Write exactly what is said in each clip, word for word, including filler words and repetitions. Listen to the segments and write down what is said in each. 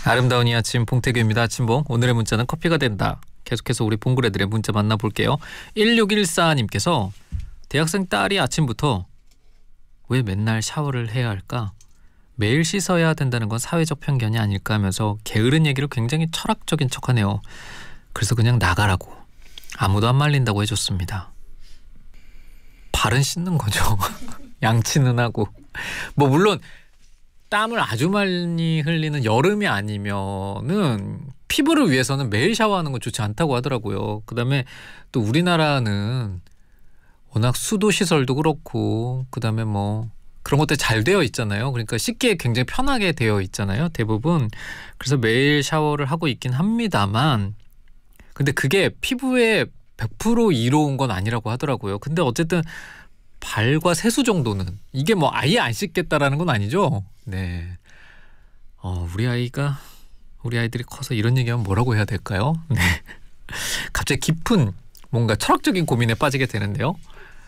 아름다운 이 아침 봉태규입니다. 아침봉 오늘의 문자는 커피가 된다. 계속해서 우리 봉구레들의 문자 만나볼게요. 일육일사님께서 대학생 딸이 아침부터 왜 맨날 샤워를 해야 할까? 매일 씻어야 된다는 건 사회적 편견이 아닐까 하면서 게으른 얘기로 굉장히 철학적인 척하네요. 그래서 그냥 나가라고 아무도 안 말린다고 해줬습니다. 발은 씻는 거죠. 양치는 하고 뭐 물론 땀을 아주 많이 흘리는 여름이 아니면은 피부를 위해서는 매일 샤워하는 건 좋지 않다고 하더라고요. 그다음에 또 우리나라는 워낙 수도 시설도 그렇고 그다음에 뭐 그런 것들 잘 되어 있잖아요. 그러니까 씻기에 굉장히 편하게 되어 있잖아요. 대부분. 그래서 매일 샤워를 하고 있긴 합니다만 근데 그게 피부에 백 퍼센트 이로운 건 아니라고 하더라고요. 근데 어쨌든 발과 세수 정도는 이게 뭐 아예 안 씻겠다라는 건 아니죠. 네. 어, 우리 아이가 우리 아이들이 커서 이런 얘기하면 뭐라고 해야 될까요? 네. 갑자기 깊은 뭔가 철학적인 고민에 빠지게 되는데요.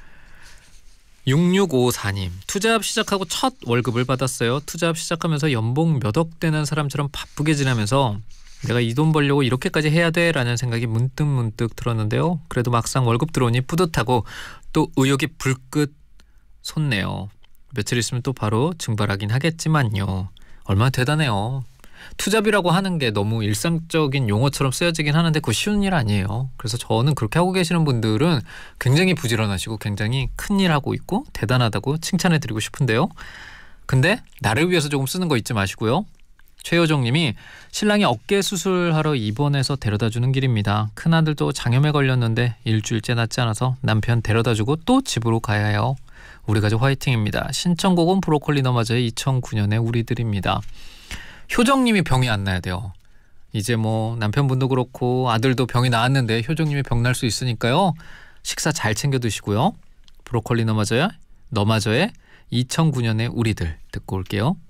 육육오사님 투잡 시작하고 첫 월급을 받았어요. 투잡 시작하면서 연봉 몇 억 되는 사람처럼 바쁘게 지내면서 내가 이 돈 벌려고 이렇게까지 해야 돼? 라는 생각이 문득 문득 들었는데요. 그래도 막상 월급 들어오니 뿌듯하고 또 의욕이 불끈 솟네요. 며칠 있으면 또 바로 증발하긴 하겠지만요. 얼마나 대단해요. 투잡이라고 하는 게 너무 일상적인 용어처럼 쓰여지긴 하는데 그거 쉬운 일 아니에요. 그래서 저는 그렇게 하고 계시는 분들은 굉장히 부지런하시고 굉장히 큰일 하고 있고 대단하다고 칭찬해드리고 싶은데요. 근데 나를 위해서 조금 쓰는 거 잊지 마시고요. 최효정님이 신랑이 어깨 수술하러 입원해서 데려다주는 길입니다. 큰아들도 장염에 걸렸는데 일주일째 낫지 않아서 남편 데려다주고 또 집으로 가야 해요. 우리 가족 화이팅입니다. 신청곡은 브로콜리 너마저의 이천구년의 우리들입니다. 효정님이 병이 안 나야 돼요. 이제 뭐 남편분도 그렇고 아들도 병이 나았는데 효정님이 병 날 수 있으니까요. 식사 잘 챙겨 드시고요. 브로콜리 너마저의 너마저의 이천구년의 우리들 듣고 올게요.